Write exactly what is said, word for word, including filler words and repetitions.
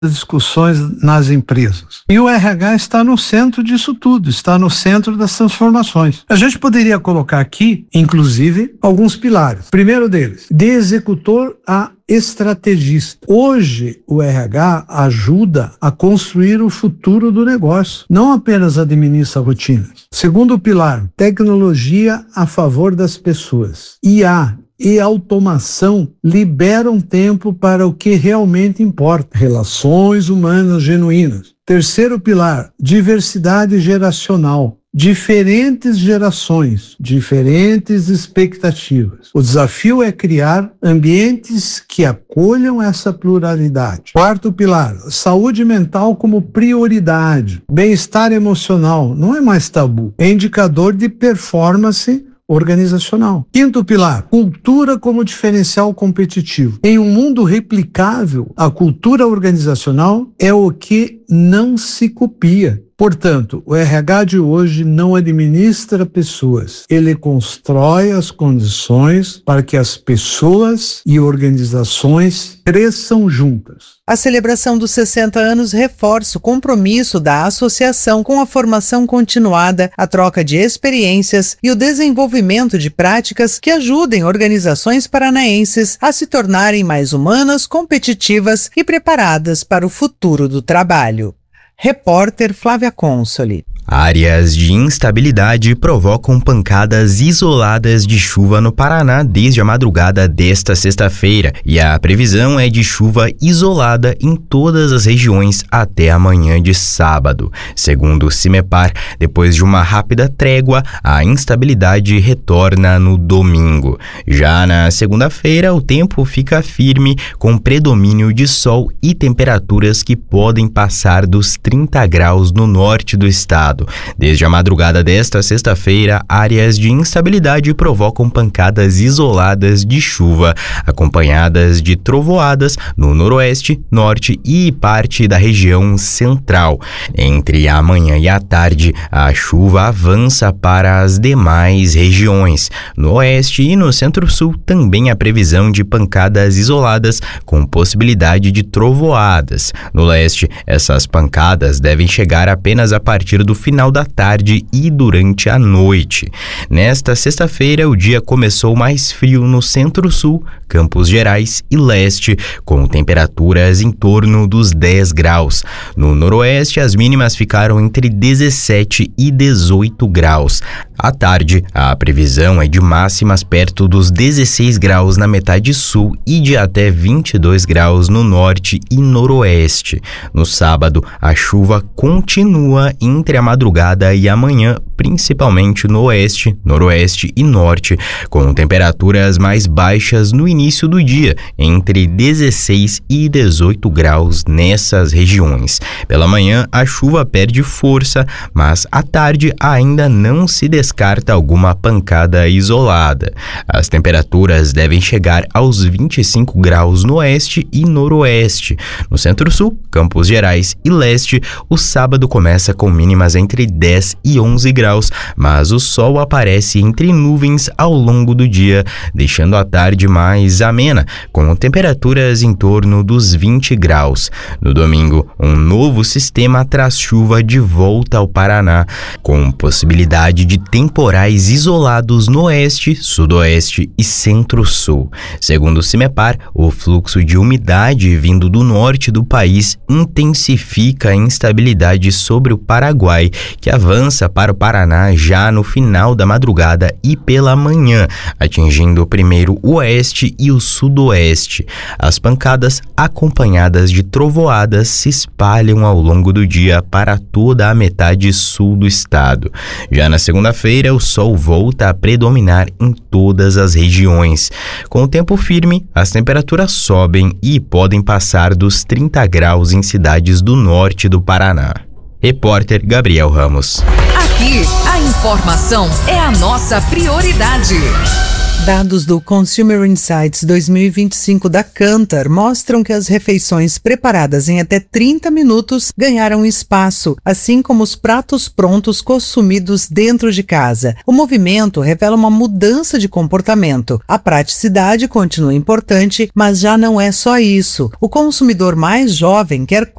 discussões nas empresas. E o R H está no centro disso tudo, está no centro das transformações. A gente poderia colocar aqui, inclusive, alguns pilares. Primeiro deles, de executor a estrategista. Hoje, o R H ajuda a construir o futuro do negócio, não apenas administra rotinas. Segundo pilar, tecnologia a favor das pessoas. I A e automação liberam tempo para o que realmente importa, relações humanas genuínas. Terceiro pilar, diversidade geracional. Diferentes gerações, diferentes expectativas. O desafio é criar ambientes que acolham essa pluralidade. Quarto pilar, saúde mental como prioridade. Bem-estar emocional não é mais tabu, é indicador de performance organizacional. Quinto pilar, cultura como diferencial competitivo. Em um mundo replicável, a cultura organizacional é o que não se copia. Portanto, o R H de hoje não administra pessoas, ele constrói as condições para que as pessoas e organizações cresçam juntas. A celebração dos sessenta anos reforça o compromisso da associação com a formação continuada, a troca de experiências e o desenvolvimento de práticas que ajudem organizações paranaenses a se tornarem mais humanas, competitivas e preparadas para o futuro do trabalho. Repórter Flávia Consoli. Áreas de instabilidade provocam pancadas isoladas de chuva no Paraná desde a madrugada desta sexta-feira e a previsão é de chuva isolada em todas as regiões até amanhã de sábado. Segundo o CIMEPAR, depois de uma rápida trégua, a instabilidade retorna no domingo. Já na segunda-feira, o tempo fica firme com predomínio de sol e temperaturas que podem passar dos trinta graus no norte do estado. Desde a madrugada desta sexta-feira, áreas de instabilidade provocam pancadas isoladas de chuva, acompanhadas de trovoadas no noroeste, norte e parte da região central. Entre a manhã e a tarde, a chuva avança para as demais regiões. No oeste e no centro-sul também há previsão de pancadas isoladas com possibilidade de trovoadas. No leste, essas pancadas devem chegar apenas a partir do final da tarde e durante a noite. Nesta sexta-feira, o dia começou mais frio no centro-sul, Campos Gerais e leste, com temperaturas em torno dos dez graus. No noroeste, as mínimas ficaram entre dezessete e dezoito graus. À tarde, a previsão é de máximas perto dos dezesseis graus na metade sul e de até vinte e dois graus no norte e noroeste. No sábado, a chuva continua entre a madrugada e a manhã, principalmente no oeste, noroeste e norte, com temperaturas mais baixas no início do dia, entre dezesseis e dezoito graus nessas regiões. Pela manhã, a chuva perde força, mas à tarde ainda não se descarta alguma pancada isolada. As temperaturas devem chegar aos vinte e cinco graus no oeste e noroeste. No centro-sul, Campos Gerais e leste, o sábado começa com mínimas entre dez e onze graus, mas o sol aparece entre nuvens ao longo do dia, deixando a tarde mais amena, com temperaturas em torno dos vinte graus. No domingo, um novo sistema traz chuva de volta ao Paraná, com possibilidade de temporais isolados no oeste, sudoeste e centro-sul. Segundo o CIMEPAR, o fluxo de umidade vindo do norte do país intensifica a instabilidade sobre o Paraguai, que avança para o Paraná já no final da madrugada e pela manhã, atingindo primeiro o oeste e o sudoeste. As pancadas, acompanhadas de trovoadas, se espalham ao longo do dia para toda a metade sul do estado. Já na segunda-feira, o sol volta a predominar em todas as regiões. Com o tempo firme, as temperaturas sobem e podem passar dos trinta graus em cidades do norte do Paraná. Repórter Gabriel Ramos. Aqui, a informação é a nossa prioridade. Dados do Consumer Insights dois mil e vinte e cinco da Kantar mostram que as refeições preparadas em até trinta minutos ganharam espaço, assim como os pratos prontos consumidos dentro de casa. O movimento revela uma mudança de comportamento. A praticidade continua importante, mas já não é só isso. O consumidor mais jovem quer